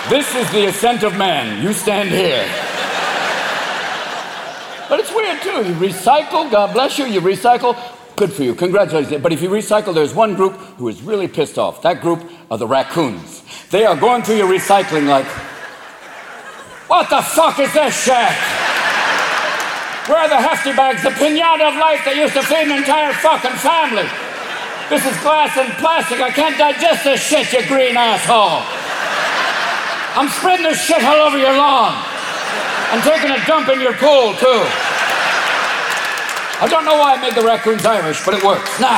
This is the ascent of man. You stand here. But it's weird, too. You recycle, God bless you, you recycle. Good for you, congratulations. But if you recycle, there's one group who is really pissed off. That group are the raccoons. They are going through your recycling like, what the fuck is this shit? Where are the hefty bags, the pinata of life that used to feed an entire fucking family? This is glass and plastic. I can't digest this shit, you green asshole. I'm spreading this shit all over your lawn. I'm taking a dump in your pool, too. I don't know why I made the raccoons Irish, but it works. Nah.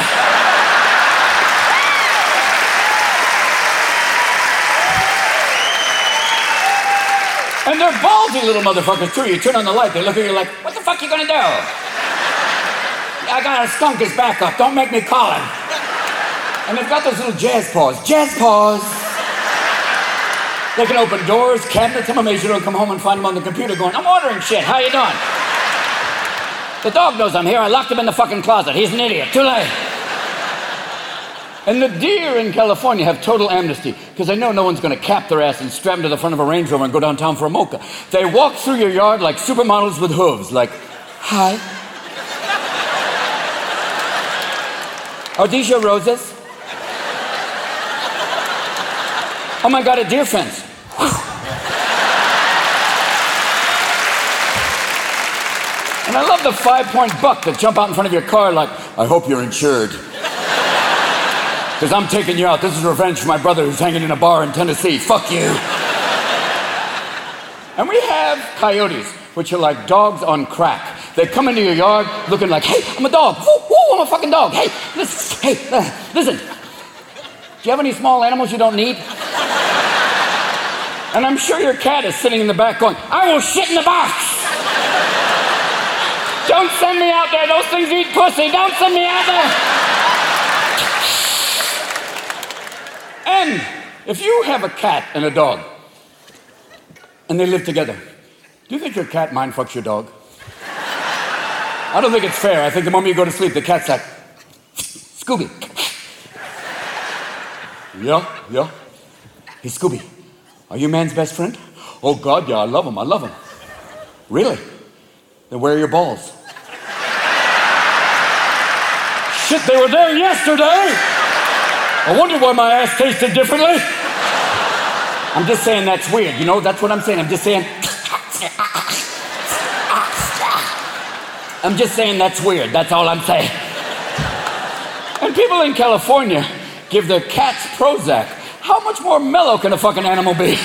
And they're ballsy little motherfuckers, too. You turn on the light, they look at you like, what the fuck you gonna do? I got a skunk as backup. Don't make me call him. And they've got those little jazz paws. Jazz paws. They can open doors, cabinets. I'm amazed you don't come home and find them on the computer going, I'm ordering shit. How you doing? The dog knows I'm here. I locked him in the fucking closet. He's an idiot. Too late. And the deer in California have total amnesty because they know no one's going to cap their ass and strap them to the front of a Range Rover and go downtown for a mocha. They walk through your yard like supermodels with hooves, like, hi. Are these your roses? Oh my God, a deer fence. And I love the 5-point buck that jump out in front of your car like, I hope you're insured. Because I'm taking you out. This is revenge for my brother who's hanging in a bar in Tennessee. Fuck you. And we have coyotes, which are like dogs on crack. They come into your yard looking like, hey, I'm a dog. Woo, woo, I'm a fucking dog. Hey, listen. Do you have any small animals you don't need? And I'm sure your cat is sitting in the back going, I will shit in the box. Don't send me out there. Those things eat pussy. Don't send me out there. And if you have a cat and a dog, and they live together, do you think your cat mind fucks your dog? I don't think it's fair. I think the moment you go to sleep, the cat's like, Scooby. Yeah. Hey, Scooby, are you man's best friend? Oh, God, yeah, I love him. Really? Then where are your balls? Shit, they were there yesterday. I wonder why my ass tasted differently. I'm just saying that's weird. You know, that's what I'm saying. I'm just saying that's weird. That's all I'm saying. And people in California give their cats Prozac. How much more mellow can a fucking animal be?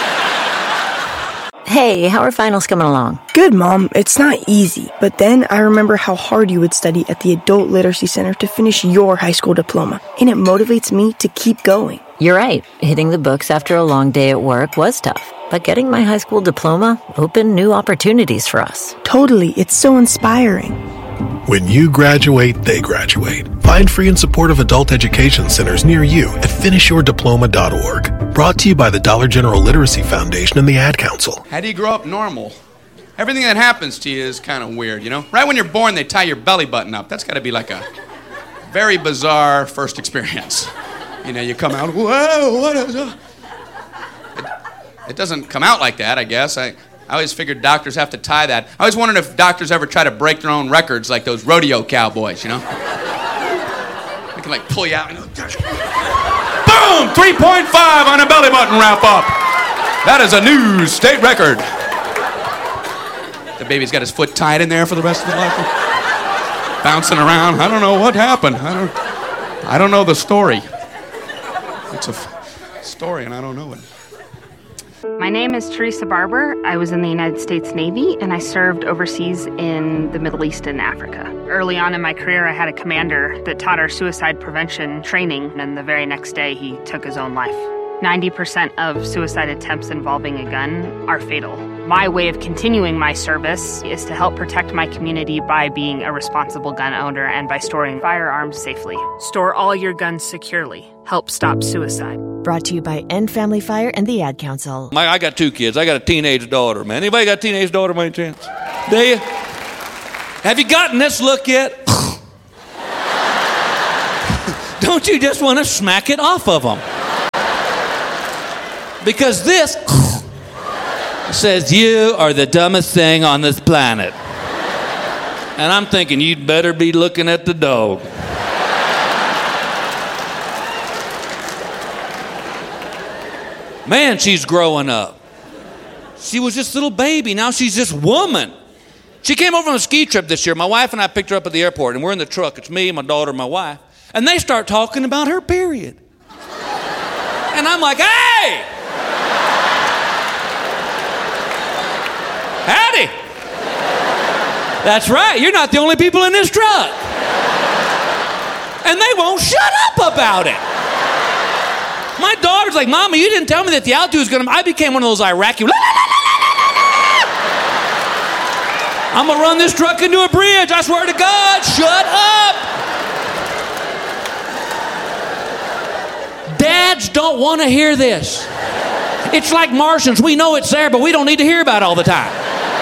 Hey, how are finals coming along? Good, Mom. It's not easy. But then I remember how hard you would study at the Adult Literacy Center to finish your high school diploma. And it motivates me to keep going. You're right. Hitting the books after a long day at work was tough. But getting my high school diploma opened new opportunities for us. Totally. It's so inspiring. When you graduate, they graduate. Find free and supportive adult education centers near you at finishyourdiploma.org. Brought to you by the Dollar General Literacy Foundation and the Ad Council. How do you grow up normal? Everything that happens to you is kind of weird, you know? Right when you're born, they tie your belly button up. That's got to be like a very bizarre first experience. You know, you come out, whoa, what is that? It doesn't come out like that, I guess. I always figured doctors have to tie that. I always wondered if doctors ever try to break their own records like those rodeo cowboys, you know? They can like pull you out and go, boom! 3.5 on a belly button wrap up. That is a new state record. The baby's got his foot tied in there for the rest of his life. Bouncing around. I don't know what happened. I don't know the story. It's a story and I don't know it. My name is Teresa Barber. I was in the United States Navy, and I served overseas in the Middle East and Africa. Early on in my career, I had a commander that taught our suicide prevention training, and the very next day, he took his own life. 90% of suicide attempts involving a gun are fatal. My way of continuing my service is to help protect my community by being a responsible gun owner and by storing firearms safely. Store all your guns securely. Help stop suicide. Brought to you by End Family Fire and the Ad Council. I got 2 kids. I got a teenage daughter, man. Anybody got a teenage daughter by any chance? Do you? Have you gotten this look yet? Don't you just want to smack it off of them? Because this says you are the dumbest thing on this planet. And I'm thinking you'd better be looking at the dog. Man, she's growing up. She was just a little baby. Now she's this woman. She came over on a ski trip this year. My wife and I picked her up at the airport, and we're in the truck. It's me, my daughter, my wife. And they start talking about her period. And I'm like, hey! Howdy! That's right, you're not the only people in this truck. And they won't shut up about it. My daughter's like, Mama, you didn't tell me that the altitude was gonna... I became one of those Iraqi... I'm gonna run this truck into a bridge, I swear to God, shut up! Dads don't want to hear this. It's like Martians, we know it's there, but we don't need to hear about it all the time.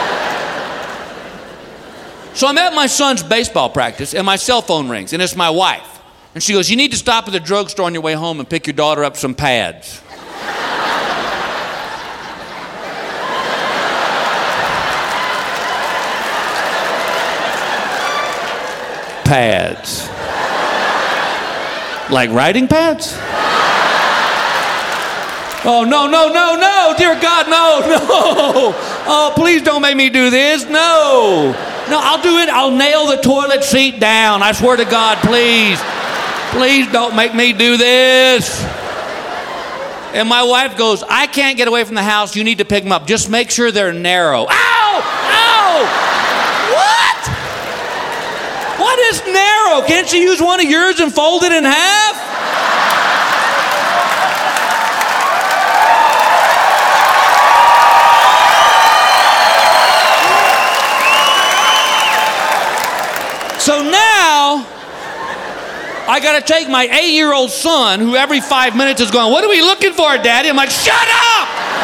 So I'm at my son's baseball practice, and my cell phone rings, and it's my wife. And she goes, you need to stop at the drugstore on your way home and pick your daughter up some pads. Pads. Like writing pads? Oh, no, dear God, no. Oh, please don't make me do this, no, I'll do it, I'll nail the toilet seat down, I swear to God, please don't make me do this. And my wife goes, I can't get away from the house, you need to pick them up, just make sure they're narrow. Ow! What is narrow? Can't you use one of yours and fold it in half? So now, I gotta take my 8-year-old son, who every 5 minutes is going, what are we looking for, Daddy? I'm like, shut up!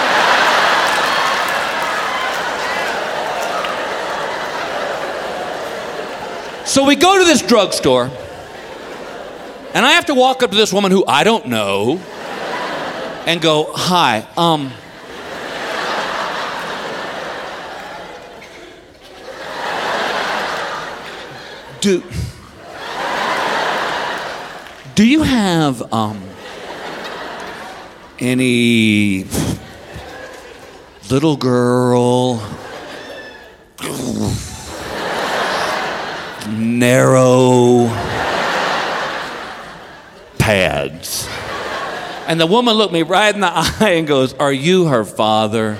So we go to this drugstore, and I have to walk up to this woman who I don't know and go, hi, do you have, any little girl, narrow pads? And the woman looked me right in the eye and goes, are you her father?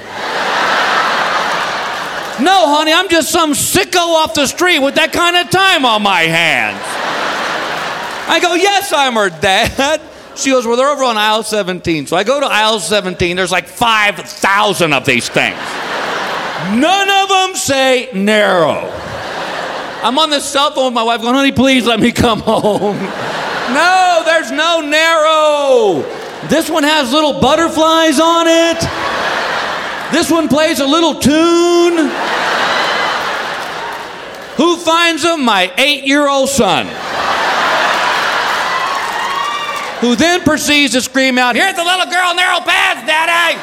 No, honey, I'm just some sicko off the street with that kind of time on my hands. I go, yes, I'm her dad. She goes, well, they're over on aisle 17. So I go to aisle 17. There's like 5,000 of these things. None of them say narrow. I'm on the cell phone with my wife going, honey, please let me come home. No, there's no narrow. This one has little butterflies on it. This one plays a little tune. Who finds them? My 8-year-old son. Who then proceeds to scream out, here's the little girl in narrow pads, Daddy!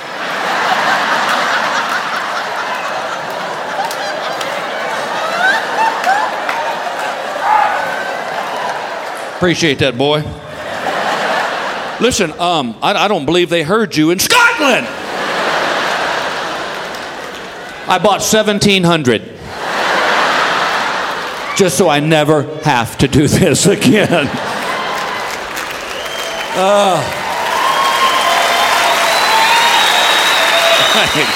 Appreciate that, boy. Listen, I don't believe they heard you in Scotland! I bought 1,700. Just so I never have to do this again. Thanks.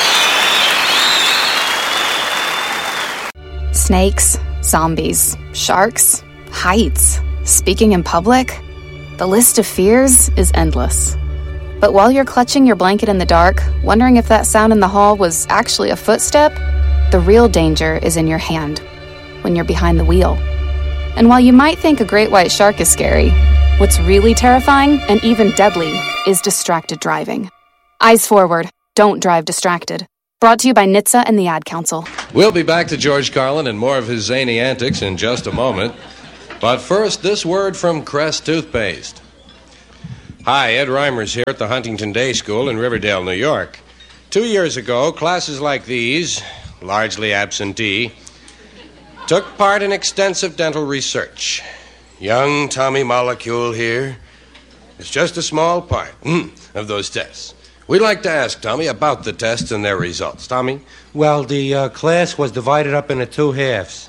Snakes, zombies, sharks, heights, speaking in public. The list of fears is endless. But while you're clutching your blanket in the dark, wondering if that sound in the hall was actually a footstep, the real danger is in your hand, when you're behind the wheel. And while you might think a great white shark is scary, what's really terrifying and even deadly is distracted driving. Eyes forward, don't drive distracted. Brought to you by NHTSA and the Ad Council. We'll be back to George Carlin and more of his zany antics in just a moment. But first, this word from Crest Toothpaste. Hi, Ed Reimers here at the Huntington Day School in Riverdale, New York. 2 years ago, classes like these, largely absentee, took part in extensive dental research. Young Tommy Molecule here is just a small part of those tests. We'd like to ask Tommy about the tests and their results. Tommy? Well, the class was divided up into 2 halves.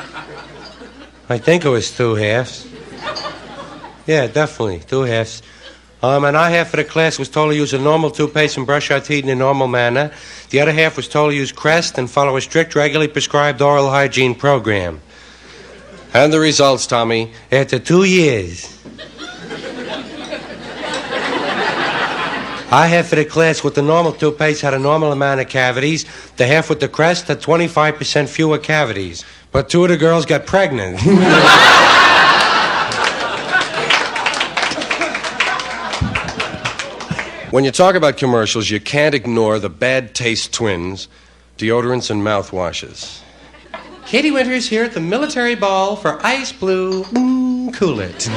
I think it was 2 halves. Yeah, definitely, 2 halves. And our half of the class was told to use a normal toothpaste and brush our teeth in a normal manner. The other half was told to use Crest and follow a strict, regularly prescribed oral hygiene program. And the results, Tommy? After 2 years, our half of the class with the normal toothpaste had a normal amount of cavities. The half with the Crest had 25% fewer cavities. But 2 of the girls got pregnant. When you talk about commercials, you can't ignore the bad taste twins, deodorants and mouthwashes. Katie Winters here at the military ball for Ice Blue. Cool it.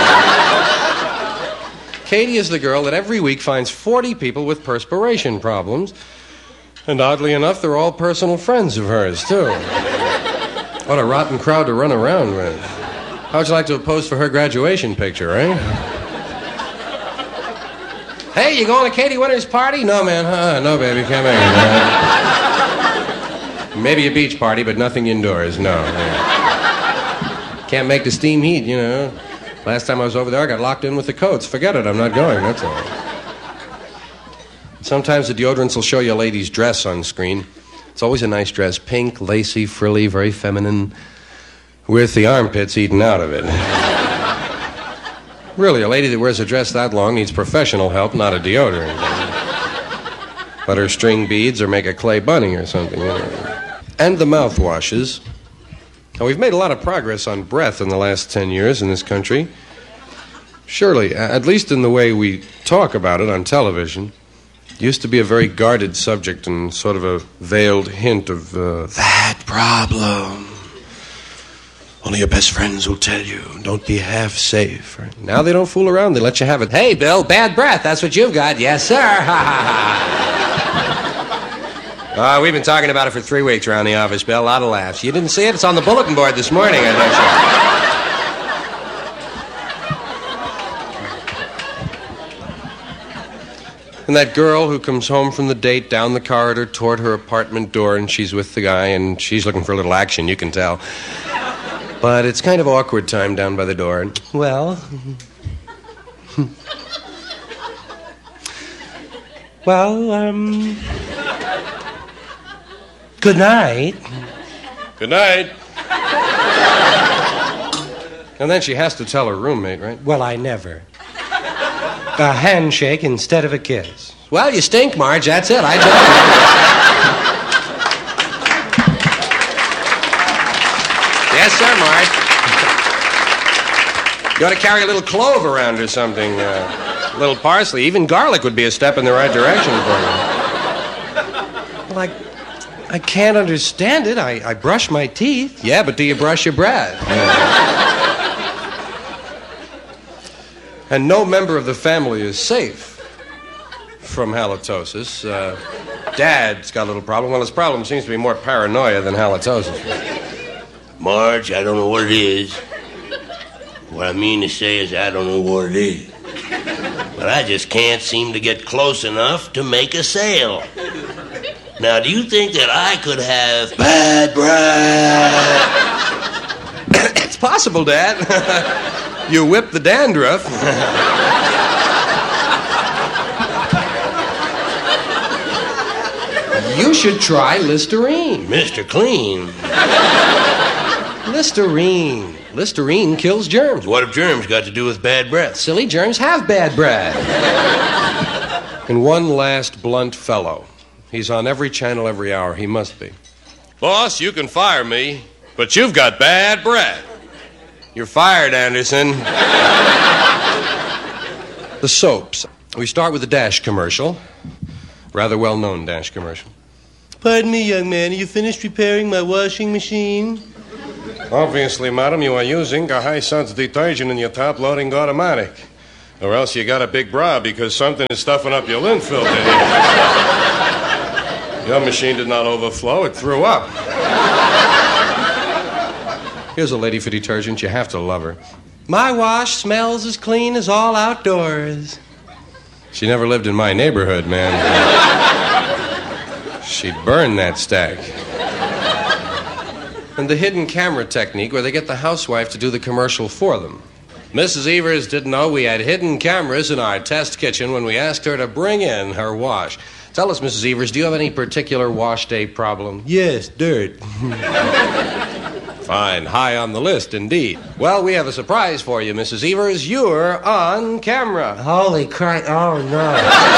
Katie is the girl that every week finds 40 people with perspiration problems. And oddly enough, they're all personal friends of hers, too. What a rotten crowd to run around with. How'd you like to pose for her graduation picture, eh? Hey, you going to Katie Winters' party? No, man. No, baby, can't make it. Maybe a beach party, but nothing indoors, no. Can't make the steam heat, you know. Last time I was over there, I got locked in with the coats. Forget it, I'm not going, that's all. Sometimes the deodorants will show you a lady's dress on screen. It's always a nice dress, pink, lacy, frilly, very feminine, with the armpits eaten out of it. Really, a lady that wears a dress that long needs professional help, not a deodorant. Let her string beads or make a clay bunny or something, you know. And the mouthwashes. Now, we've made a lot of progress on breath in the last 10 years in this country. Surely, at least in the way we talk about it on television. It used to be a very guarded subject and sort of a veiled hint of that problem. Only your best friends will tell you. Don't be half safe. Right? Now they don't fool around. They let you have it. Hey, Bill, bad breath. That's what you've got. Yes, sir. We've been talking about it for 3 weeks around the office, Bill. A lot of laughs. You didn't see it? It's on the bulletin board this morning, I think. And that girl who comes home from the date down the corridor toward her apartment door, and she's with the guy, and she's looking for a little action, you can tell. But it's kind of awkward time down by the door. And, well... Good night. Good night. And then she has to tell her roommate, right? Well, I never. A handshake instead of a kiss. Well, you stink, Marge. That's it. I told you. Yes, sir, Marge. You ought to carry a little clove around or something. A little parsley. Even garlic would be a step in the right direction for you. Well, I can't understand it. I brush my teeth. Yeah, but do you brush your breath? And no member of the family is safe from halitosis. Dad's got a little problem. Well, his problem seems to be more paranoia than halitosis. Marge, I don't know what it is. What I mean to say is I don't know what it is. But I just can't seem to get close enough to make a sale. Now, do you think that I could have bad breath? It's possible, Dad. You whip the dandruff. You should try Listerine. Mr. Clean. Listerine. Listerine kills germs. What have germs got to do with bad breath? Silly, germs have bad breath. And one last blunt fellow. He's on every channel every hour. He must be. Boss, you can fire me, but you've got bad breath. You're fired, Anderson. The soaps. We start with the Dash commercial. Rather well-known Dash commercial. Pardon me, young man. Are you finished repairing my washing machine? Obviously, madam, you are using a high-suds detergent in your top-loading automatic. Or else you got a big bra because something is stuffing up your lymph filter. Your machine did not overflow, it threw up. Here's a lady for detergent, you have to love her. My wash smells as clean as all outdoors. She never lived in my neighborhood, man. She'd burn that stack. And the hidden camera technique where they get the housewife to do the commercial for them. Mrs. Evers didn't know we had hidden cameras in our test kitchen when we asked her to bring in her wash. Tell us, Mrs. Evers, do you have any particular wash day problem? Yes, dirt. Fine, high on the list, indeed. Well, we have a surprise for you, Mrs. Evers. You're on camera. Holy crap, oh no.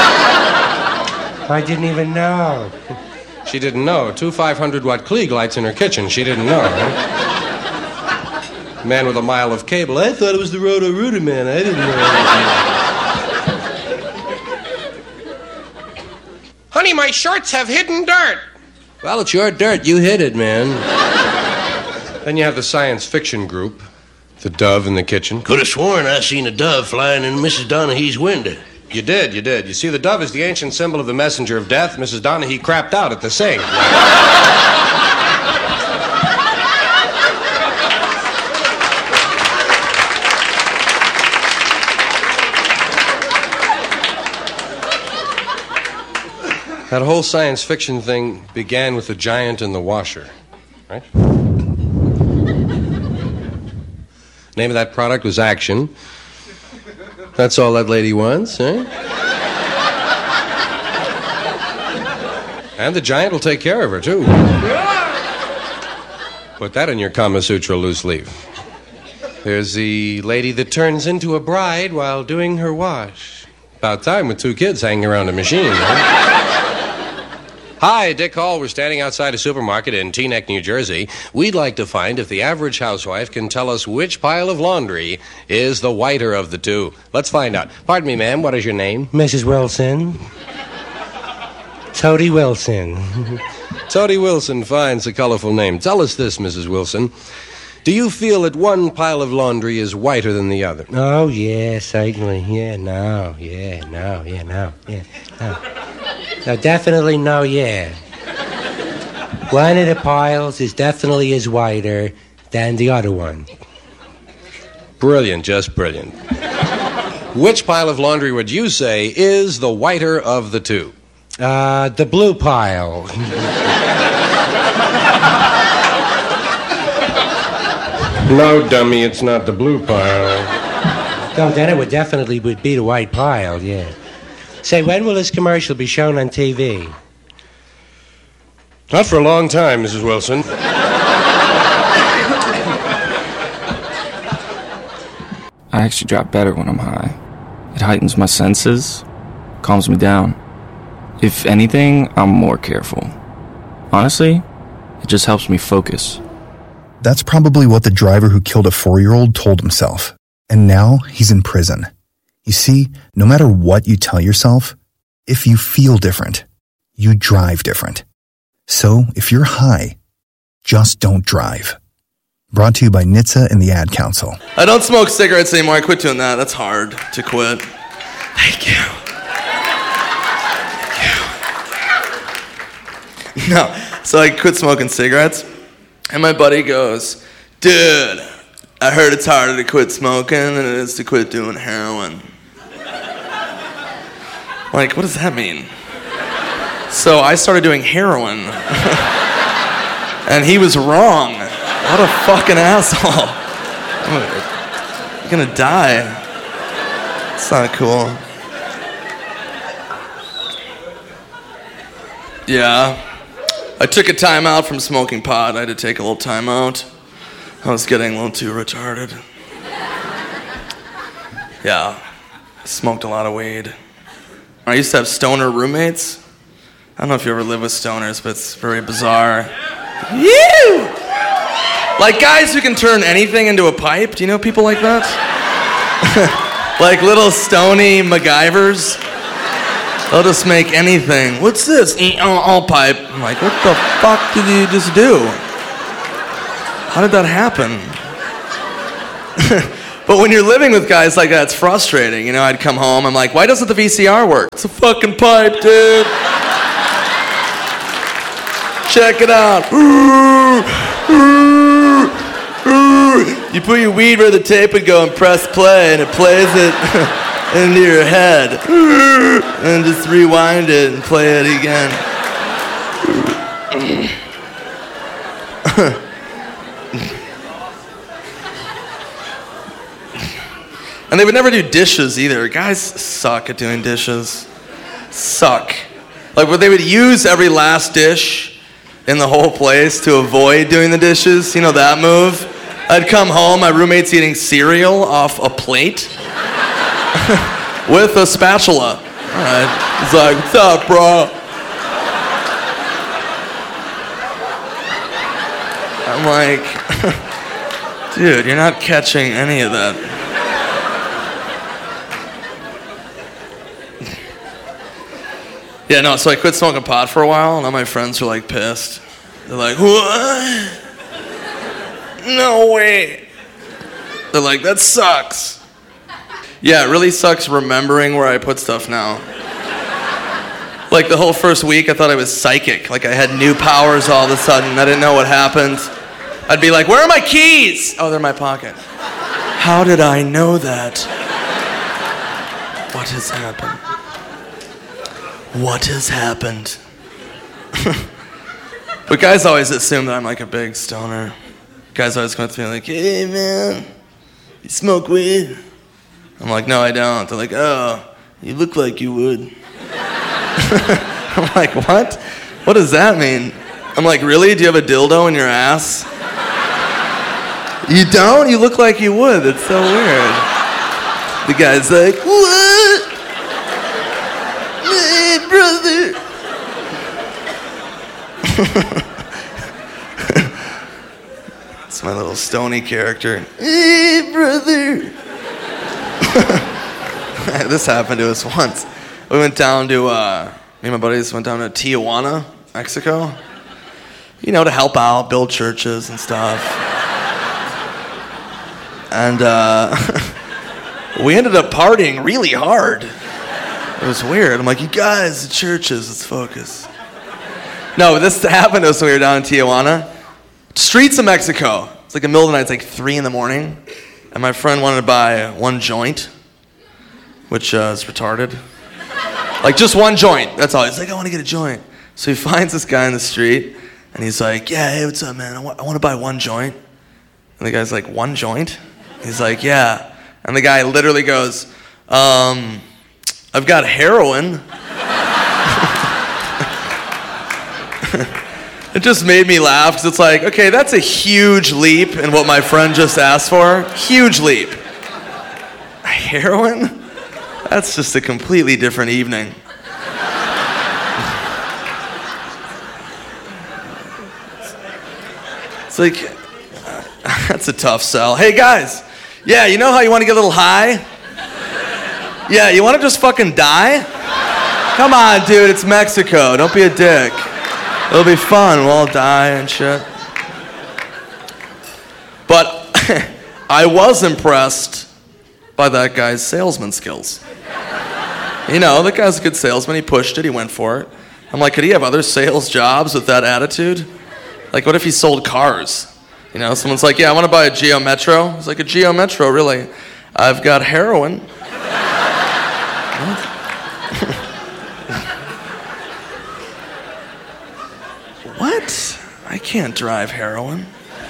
I didn't even know. She didn't know. 2 500-watt Klieg lights in her kitchen. She didn't know, right? Man with a mile of cable. I thought it was the Roto-Rooter man. I didn't know. Honey, my shorts have hidden dirt. Well, it's your dirt. You hid it, man. Then you have the science fiction group. The dove in the kitchen. Could have sworn I seen a dove flying in Mrs. Donaghy's window. You did. You see, the dove is the ancient symbol of the messenger of death. Mrs. Donaghy crapped out at the sink. That whole science fiction thing began with the giant in the washer, right? Name of that product was Action. That's all that lady wants, eh? And the giant will take care of her, too. Put that in your Kama Sutra loose leaf. There's the lady that turns into a bride while doing her wash. About time with 2 kids hanging around a machine, right? Hi, Dick Hall. We're standing outside a supermarket in Teaneck, New Jersey. We'd like to find if the average housewife can tell us which pile of laundry is the whiter of the two. Let's find out. Pardon me, ma'am. What is your name? Mrs. Wilson. Toady Wilson. Toady Wilson. Fine. It's a colorful name. Tell us this, Mrs. Wilson. Do you feel that one pile of laundry is whiter than the other? Oh, yeah, certainly. No. No, definitely no, yeah. One of the piles is definitely is whiter than the other one. Brilliant, just brilliant. Which pile of laundry would you say is the whiter of the two? The blue pile. No, dummy, it's not the blue pile. No, then it would definitely be the white pile, yeah. Say, when will this commercial be shown on TV? Not for a long time, Mrs. Wilson. I actually drop better when I'm high. It heightens my senses, calms me down. If anything, I'm more careful. Honestly, it just helps me focus. That's probably what the driver who killed a 4-year-old told himself. And now he's in prison. You see, no matter what you tell yourself, if you feel different, you drive different. So, if you're high, just don't drive. Brought to you by NHTSA and the Ad Council. I don't smoke cigarettes anymore. I quit doing that. That's hard to quit. Thank you. No, so I quit smoking cigarettes, and my buddy goes, dude, I heard it's harder to quit smoking than it is to quit doing heroin. Like, what does that mean? So I started doing heroin. And he was wrong. What a fucking asshole. I'm gonna die. It's not cool. Yeah. I took a time out from smoking pot. I had to take a little time out. I was getting a little too retarded. Yeah. I smoked a lot of weed. I used to have stoner roommates. I don't know if you ever live with stoners, but it's very bizarre. You! Like guys who can turn anything into a pipe. Do you know people like that? Like little stony MacGyvers. They'll just make anything. What's this? All pipe. I'm like, what the fuck did you just do? How did that happen? But when you're living with guys like that, it's frustrating. You know, I'd come home, I'm like, why doesn't the VCR work? It's a fucking pipe, dude. Check it out. You put your weed where the tape would go and press play, and it plays it into your head. And just rewind it and play it again. And they would never do dishes either. Guys suck at doing dishes. Suck. Like, they would use every last dish in the whole place to avoid doing the dishes. You know that move? I'd come home, my roommate's eating cereal off a plate with a spatula. All right. He's like, what's up, bro? I'm like, dude, you're not catching any of that. Yeah, no, so I quit smoking pot for a while, and all my friends were like pissed. They're like, what? No way. They're like, that sucks. Yeah, it really sucks remembering where I put stuff now. Like the whole first week, I thought I was psychic. Like I had new powers all of a sudden. I didn't know what happened. I'd be like, where are my keys? Oh, they're in my pocket. How did I know that? What has happened? What has happened? But guys always assume that I'm like a big stoner. Guys always come up to me like, hey man, you smoke weed? I'm like, no, I don't. They're like, oh, you look like you would. I'm like, what? What does that mean? I'm like, really? Do you have a dildo in your ass? You don't? You look like you would. That's so weird. The guy's like, what? Hey, brother. It's my little stony character. Hey, brother. This happened to us once. We went down to, me and my buddies went down to Tijuana, Mexico. You know, to help out, build churches and stuff. And we ended up partying really hard. It was weird. I'm like, you guys, the churches, let's focus. No, this happened to us when we were down in Tijuana. Streets of Mexico. It's like the middle of the night. It's like 3 a.m. And my friend wanted to buy one joint, which is retarded. Like just one joint. That's all. He's like, I want to get a joint. So he finds this guy in the street, and he's like, yeah, hey, what's up, man? I want to buy one joint. And the guy's like, one joint? He's like, yeah. And the guy literally goes, I've got heroin. It just made me laugh because it's like, okay, that's a huge leap in what my friend just asked for. Huge leap. Heroin? That's just a completely different evening. It's like, that's a tough sell. Hey guys, yeah, you know how you want to get a little high? Yeah, you want to just fucking die? Come on, dude, it's Mexico. Don't be a dick. It'll be fun. We'll all die and shit. But I was impressed by that guy's salesman skills. You know, the guy's a good salesman. He pushed it. He went for it. I'm like, could he have other sales jobs with that attitude? Like, what if he sold cars? You know, someone's like, yeah, I want to buy a Geo Metro. He's like, a Geo Metro, really? I've got heroin. What? I can't drive heroin.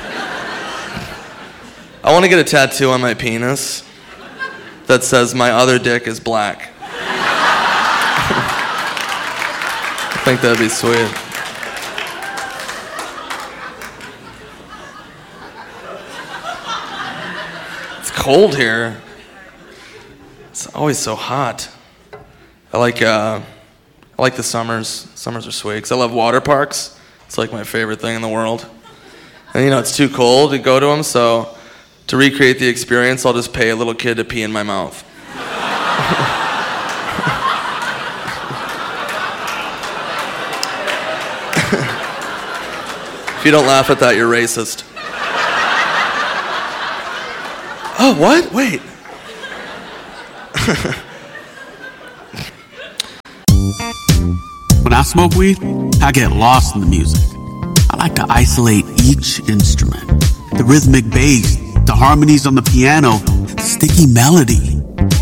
I want to get a tattoo on my penis that says my other dick is black. I think that'd be sweet. It's cold here. It's always so hot. I like the summers. Summers are sweet because I love water parks. It's like my favorite thing in the world. And you know, it's too cold to go to them, so to recreate the experience, I'll just pay a little kid to pee in my mouth. If you don't laugh at that, you're racist. Oh, what? Wait. When I smoke weed, I get lost in the music. I like to isolate each instrument. The rhythmic bass, the harmonies on the piano, the sticky melody.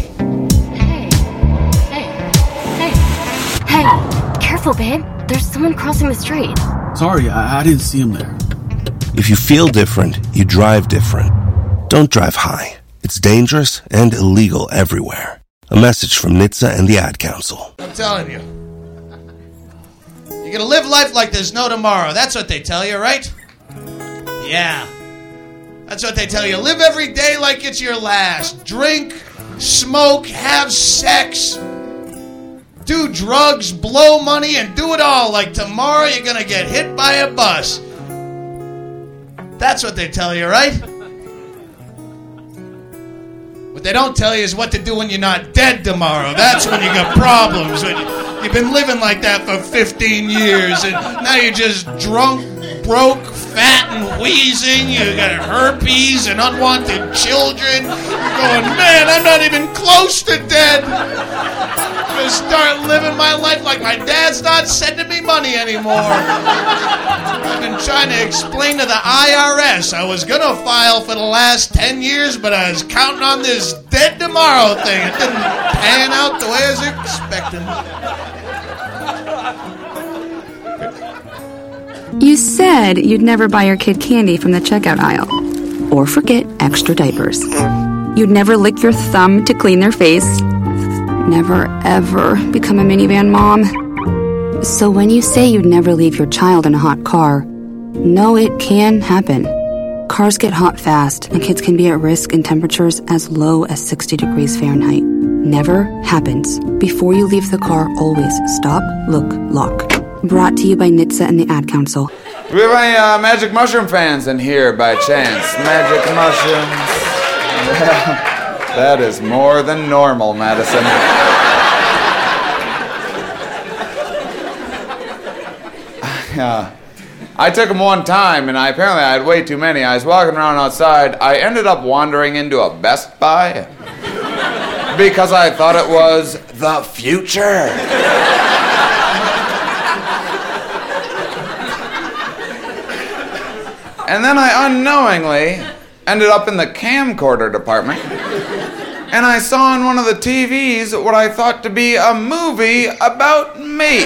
Hey, careful, babe. There's someone crossing the street. Sorry, I didn't see him there. If you feel different, you drive different. Don't drive high. It's dangerous and illegal everywhere. A message from NHTSA and the Ad Council. I'm telling you. You're gonna live life like there's no tomorrow. That's what they tell you, right? Yeah. That's what they tell you. Live every day like it's your last. Drink, smoke, have sex, do drugs, blow money, and do it all like tomorrow you're gonna get hit by a bus. That's what they tell you, right? What they don't tell you is what to do when you're not dead tomorrow. That's when you got problems. You've been living like that for 15 years, and now you're just drunk, broke, fat, and wheezing. You got herpes and unwanted children. You're going, man, I'm not even close to dead. I'm going to start living my life like my dad's not sending me money anymore. I've been trying to explain to the IRS I was going to file for the last 10 years, but I was counting on this dead tomorrow thing. It didn't pan out the way I was expecting. You said you'd never buy your kid candy from the checkout aisle. Or forget extra diapers. You'd never lick your thumb to clean their face. Never, ever become a minivan mom. So when you say you'd never leave your child in a hot car, no, it can happen. Cars get hot fast, and kids can be at risk in temperatures as low as 60 degrees Fahrenheit. Never happens. Before you leave the car, always stop, look, lock. Brought to you by NHTSA and the Ad Council. Do we have any Magic Mushroom fans in here by chance? Magic Mushrooms. That is more than normal, Madison. I took them one time, and apparently I had way too many. I was walking around outside. I ended up wandering into a Best Buy because I thought it was the future. And then I unknowingly ended up in the camcorder department, and I saw on one of the TVs what I thought to be a movie about me.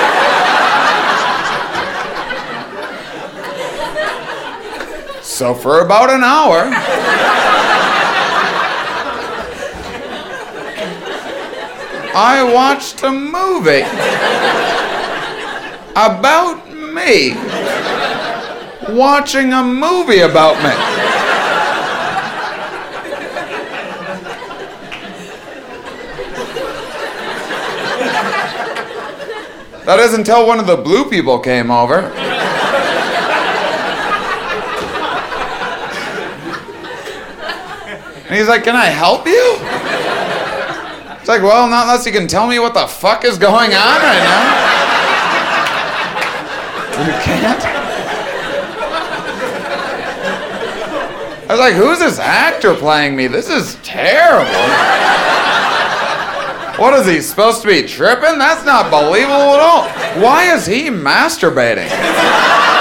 So for about an hour, I watched a movie about me. Watching a movie about me. That is until one of the blue people came over. And he's like, "Can I help you?" It's like, "Well, not unless you can tell me what the fuck is going on right now." You can't? I was like, "Who's this actor playing me? This is terrible. What is he, supposed to be tripping? That's not believable at all. Why is he masturbating?"